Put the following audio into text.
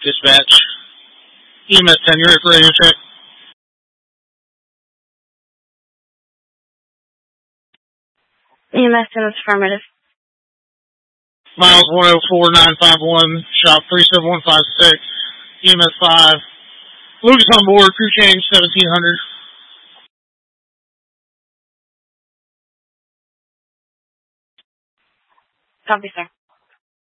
Dispatch. EMS 10, you're at radio check. EMS 10 is affirmative. Miles 104951, shop 37156, EMS 5. Lucas on board, crew change 1700. Copy, sir.